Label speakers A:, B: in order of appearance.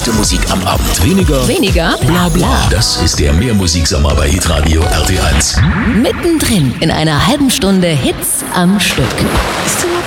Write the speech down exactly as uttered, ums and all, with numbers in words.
A: gute Musik am Abend. Weniger
B: Weniger bla bla.
A: Das ist der Mehrmusiksommer bei Hitradio R T eins.
B: Mittendrin in einer halben Stunde Hits am Stück.
C: Ist so